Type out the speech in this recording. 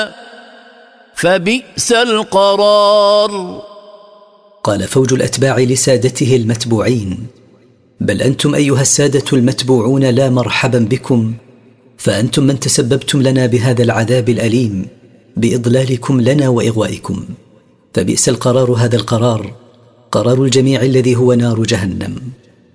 فبئس القرار. قال فوج الأتباع لسادته المتبوعين: بل أنتم أيها السادة المتبوعون لا مرحبا بكم، فأنتم من تسببتم لنا بهذا العذاب الأليم بإضلالكم لنا وإغوائكم. فبئس القرار، هذا القرار قرار الجميع الذي هو نار جهنم.